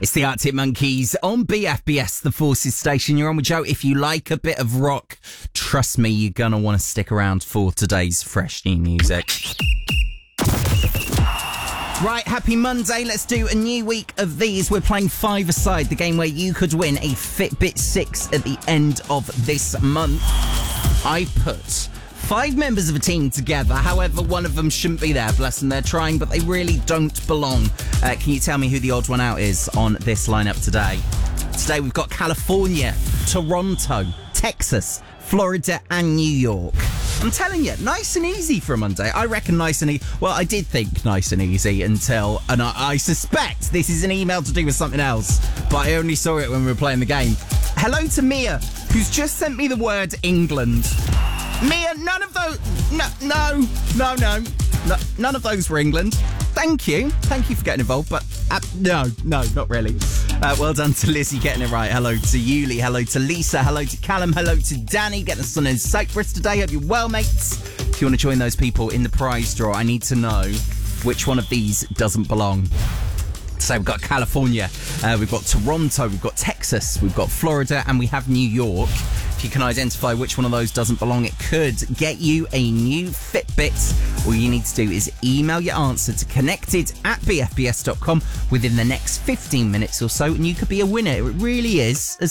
It's the Arctic Monkeys on BFBS, the Forces Station. You're on with Joe. If you like a bit of rock, trust me, you're going to want to stick around for today's fresh new music. Right, happy Monday. Let's do a new week of these. We're playing Five-A-Side, the game where you could win a Fitbit 6 at the end of this month. I put 5 members of a team together. However, one of them shouldn't be there. Bless them, they're trying, but they really don't belong. Can you tell me who the odd one out is on this lineup today? Today we've got California, Toronto, Texas, Florida and New York. I'm telling you, nice and easy for a Monday. I reckon nice and easy. Well, I did think nice and easy until, and I suspect this is an email to do with something else, but I only saw it when we were playing the game. Hello to Mia, who's just sent me the word England. Mia, none of those... No, none of those were England. Thank you for getting involved, but no, not really. Well done to Lizzie getting it right. Hello to Yuli, hello to Lisa, hello to Callum, hello to Danny, getting us on in Cyprus today. Hope you're well, mates. If you want to join those people in the prize draw, I need to know which one of these doesn't belong. So we've got California, we've got Toronto, we've got Texas, we've got Florida, and we have New York. If you can identify which one of those doesn't belong, it could get you a new Fitbit. All you need to do is email your answer to connected@bfbs.com within the next 15 minutes or so, and you could be a winner. It really is as